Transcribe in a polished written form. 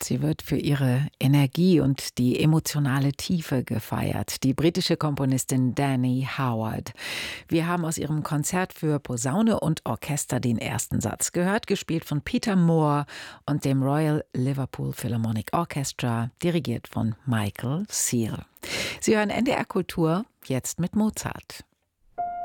Sie wird für ihre Energie und die emotionale Tiefe gefeiert, die britische Komponistin Danny Howard. Wir haben aus ihrem Konzert für Posaune und Orchester den ersten Satz gehört, gespielt von Peter Moore und dem Royal Liverpool Philharmonic Orchestra, dirigiert von Michael Seal. Sie hören NDR Kultur, jetzt mit Mozart.